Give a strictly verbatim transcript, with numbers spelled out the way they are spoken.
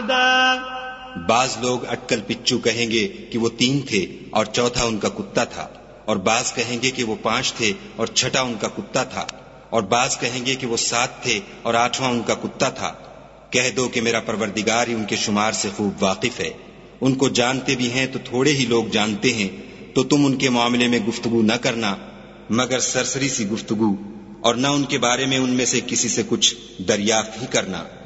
أحدا बाज लोग अटकल पिच्चू कहेंगे कि वो तीन थे और चौथा उनका कुत्ता था, और बाज कहेंगे कि वो पांच थे और छठा उनका कुत्ता था, और बाज कहेंगे कि वो सात थे और आठवां उनका कुत्ता था। कह दो कि मेरा परवरदिगार ही उनके शुमार से खूब वाकिफ है। उनको जानते भी हैं तो थोड़े ही लोग जानते हैं, तो तुम उनके मामले में गुफ्तगू न करना मगर सरसरी सी गुफ्तगू, और न उनके बारे में उनमें से किसी से कुछ दरियाफ्त ही करना।